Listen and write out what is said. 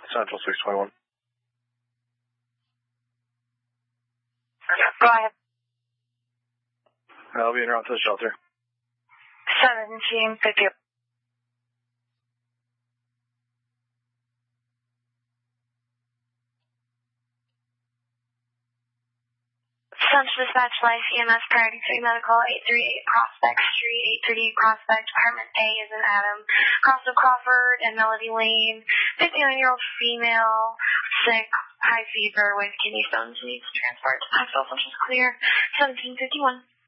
Central 621. Go ahead. I'll be en route to the shelter. 1750. Central Dispatch Life EMS Priority 3 Medical 838 Prospect Street, 838 Prospect, Apartment A is in Adam. Cross of Crawford and Melody Lane. 59-year-old female, sick, high fever with kidney stones, needs transport to hospital. Central's clear. 1751.